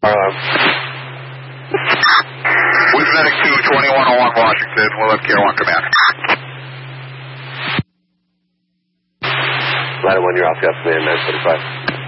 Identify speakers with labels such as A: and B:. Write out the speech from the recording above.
A: With Medic 2, 2101 Washington, we'll have Care 1 command.
B: Ladder 1, you're off, got command 945.